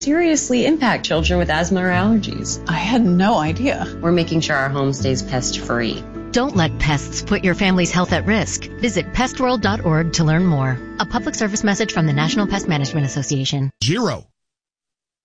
seriously impact children with asthma or allergies. I had no idea. We're making sure our home stays pest-free. Don't let pests put your family's health at risk. Visit pestworld.org to learn more. A public service message from the National Pest Management Association. Giro.